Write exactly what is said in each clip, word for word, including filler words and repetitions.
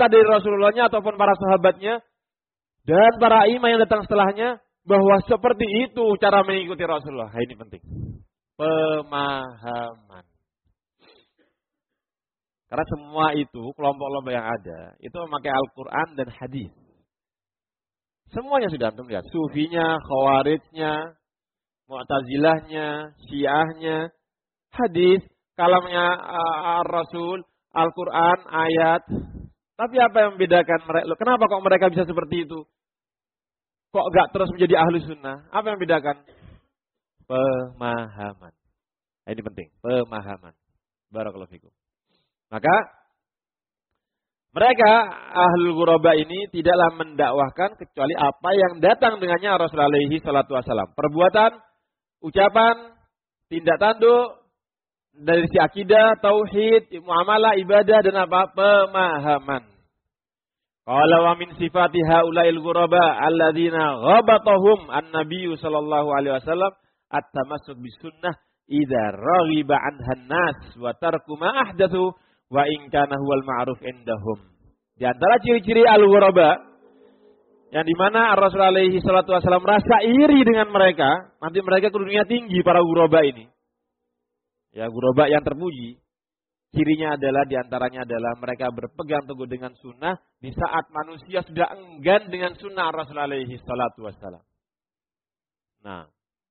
entah dari Rasulullahnya ataupun para sahabatnya dan para imam yang datang setelahnya, bahwa seperti itu cara mengikuti Rasulullah. Nah, ini penting. Pemahaman. Karena semua itu, kelompok-kelompok yang ada, itu memakai Al-Quran dan hadis. Semuanya sudah antum lihat. Sufinya, Khawarijnya, Mu'tazilahnya, Syiahnya, hadis, kalamnya uh, Rasul, Al-Quran, ayat. Tapi apa yang membedakan mereka? Kenapa kok mereka bisa seperti itu? Kok gak terus menjadi ahlu sunnah? Apa yang membedakan? Pemahaman. Nah, ini penting, pemahaman. Barakallahu fikum. Maka mereka ahlul ghuraba ini tidaklah mendakwahkan kecuali apa yang datang dengannya Rasulullah alaihi salatu wasallam. Perbuatan, ucapan, tindak tanduk dari si akidah, tauhid, muamalah, ibadah dan apa? Pemahaman. Qala wa min sifati haula'il ghuraba alladzina ghabatahum an-nabiyyu sallallahu alaihi wasallam at-tamassuk bis sunnah idza raghiba anha an-nas wa tarku ma ahdatsu wa in kana huwal ma'ruf indahum. Di antara ciri-ciri al-ghuraba yang dimana Rasulullah alaihi salatu wasallam merasa iri dengan mereka, nanti mereka ke dunia tinggi para ghuraba ini. Ya, ghuraba yang terpuji. Cirinya adalah diantaranya adalah mereka berpegang teguh dengan sunnah di saat manusia sudah enggan dengan sunnah Rasulullah alaihi salatu wasallam. Nah,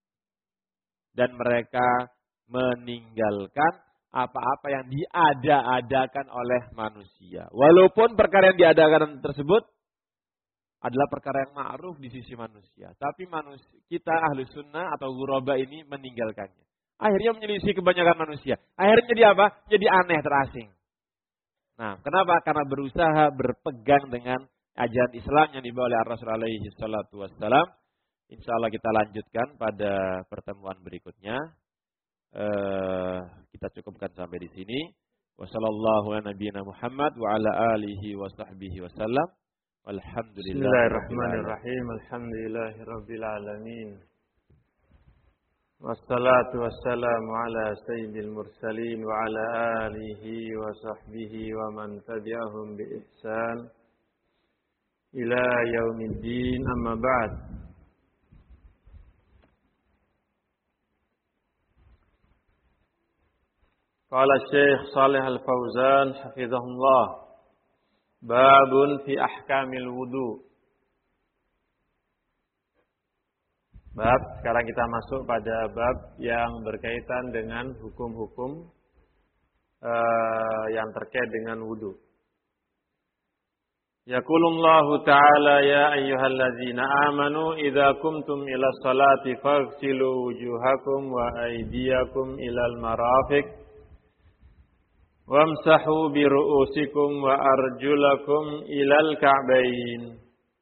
dan mereka meninggalkan apa-apa yang diada-adakan oleh manusia. Walaupun perkara yang diadakan tersebut adalah perkara yang ma'ruf di sisi manusia. Tapi manusia, kita ahli sunnah atau ghuraba ini meninggalkannya. Akhirnya menyelisih kebanyakan manusia. Akhirnya jadi apa? Jadi aneh, terasing. Nah, kenapa? Karena berusaha berpegang dengan ajaran Islam yang dibawa oleh Rasulullah alaihi salatu wassalam. Insyaallah kita lanjutkan pada pertemuan berikutnya. Uh, kita cukupkan sampai di sini. Wassallallahu ala nabiyyina Muhammad wa ala alihi wa sahbihi wasallam. Walhamdulillah. Bismillahirrahmanirrahim. Alhamdulillahirabbil alamin. Wassalatu wassalamu ala sayyidil mursalin wa ala alihi wa sahbihi wa man tabi'ahum bi ihsan ila yaumiddin, amma ba'd. Qala Syekh Shalih Al-Fauzan hafizahullah, babun fi ahkamil wudu. Bab, sekarang kita masuk pada bab yang berkaitan dengan hukum-hukum uh, yang terkait dengan wudu. Yaqulullahu ta'ala ya ayyuhalladzina amanu idza kumtum ila sholati faghsilu wujuhakum wa aydiyakum ilal marafiq wamsahu bi ru'usikum wa arjulakum ilal ka'bayn.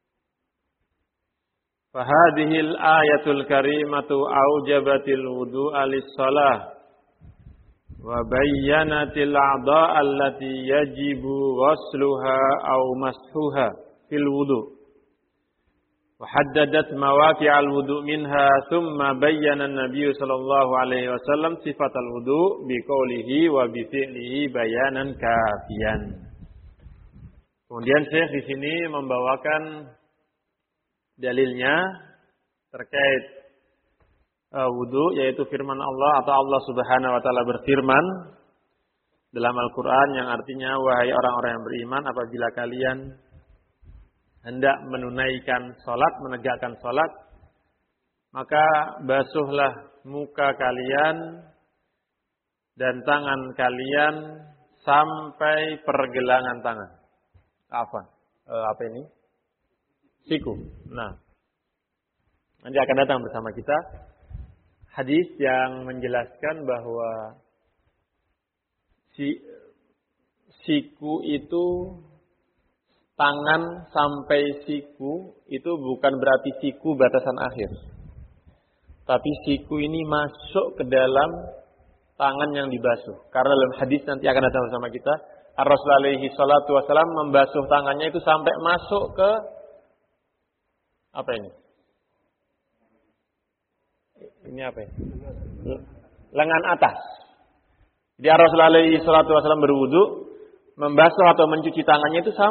Fahadihil ayatul karimatu aujabatil wudu'a lis-shalah wa bayyanatil a'dha'a allati yajibu ghusluha aw mashuha fil wudu' wa haddadat mawaqi'al wudu' minha thumma bayyana an-nabiy sallallahu alaihi wasallam sifatal wudu' bi qoulihi wa bi fi'lihi bayanan kafiyan. Kemudian Syekh di sini membawakan dalilnya terkait uh, wudu, yaitu firman Allah atau Allah Subhanahu wa taala berfirman dalam Al-Qur'an yang artinya, wahai orang-orang yang beriman, apabila kalian hendak menunaikan salat, menegakkan salat, maka basuhlah muka kalian dan tangan kalian sampai pergelangan tangan. Apa? Uh, apa ini? Siku. Nah, nanti akan datang bersama kita hadis yang menjelaskan bahwa si siku itu, tangan sampai siku itu bukan berarti siku batasan akhir, tapi siku ini masuk ke dalam tangan yang dibasuh. Karena dalam hadis nanti akan datang bersama kita, Rasulullah alaihi salatu wasallam membasuh tangannya itu sampai masuk ke apa ini? Ini apa ini? Lengan atas. Jadi Rasulullah alaihi salatu wasallam berwudu, membasuh atau mencuci tangannya itu sama